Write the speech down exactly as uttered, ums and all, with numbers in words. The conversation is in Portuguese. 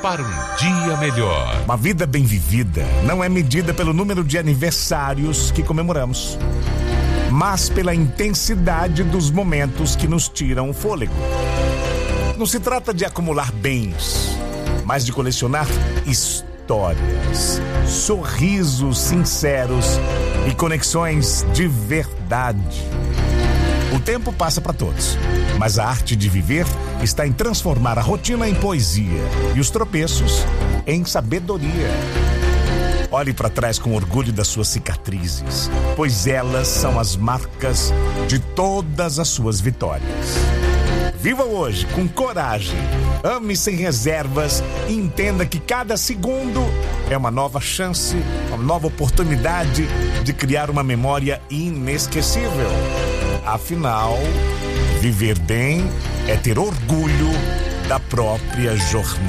para um dia melhor. Uma vida bem vivida não é medida pelo número de aniversários que comemoramos, mas pela intensidade dos momentos que nos tiram o fôlego. Não se trata de acumular bens, mas de colecionar histórias, sorrisos sinceros e conexões de verdade. O tempo passa para todos, mas a arte de viver está em transformar a rotina em poesia e os tropeços em sabedoria. Olhe para trás com orgulho das suas cicatrizes, pois elas são as marcas de todas as suas vitórias. Viva hoje com coragem, ame sem reservas e entenda que cada segundo é uma nova chance, uma nova oportunidade de criar uma memória inesquecível. Afinal, viver bem é ter orgulho da própria jornada.